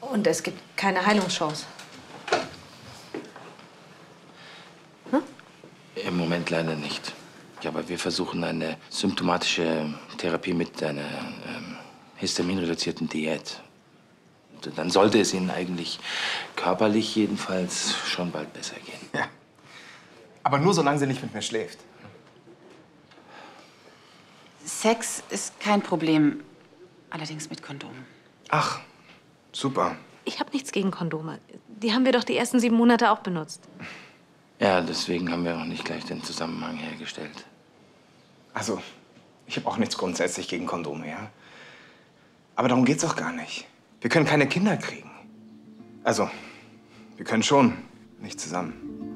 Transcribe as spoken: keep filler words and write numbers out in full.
Und es gibt keine Heilungschance. Hm? Im Moment leider nicht. Ja, aber wir versuchen eine symptomatische Therapie mit einer ähm, histaminreduzierten Diät. Und dann sollte es Ihnen eigentlich körperlich jedenfalls schon bald besser gehen. Ja. Aber nur solange sie nicht mit mir schläft. Sex ist kein Problem, allerdings mit Kondom. Ach, super. Ich habe nichts gegen Kondome. Die haben wir doch die ersten sieben Monate auch benutzt. Ja, deswegen haben wir auch nicht gleich den Zusammenhang hergestellt. Also, ich habe auch nichts grundsätzlich gegen Kondome, ja? Aber darum geht's doch gar nicht. Wir können keine Kinder kriegen. Also, wir können schon, nicht zusammen.